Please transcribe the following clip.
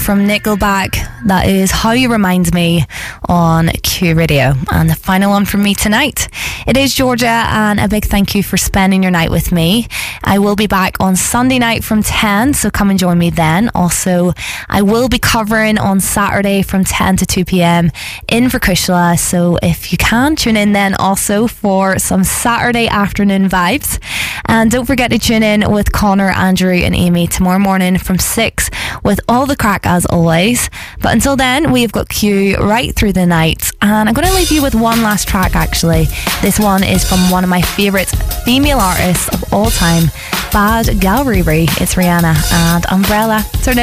from Nickelback. That is How You Remind Me on Q Radio. And the final one from me tonight. It is Georgia, and a big thank you for spending your night with me. I will be back on Sunday night from 10, so come and join me then. Also, I will be covering on Saturday from 10 to 2 p.m. in Verkushla, so if you can, tune in then also for some Saturday afternoon vibes. And don't forget to tune in with Connor, Andrew and Amy tomorrow morning from 6 with all the crack as always. But until then, we've got Q right through the night, and I'm going to leave you with one last track actually. This one is from one of my favourite female artists of all time, Bad Gal Riri. It's Rihanna and Umbrella. Turn it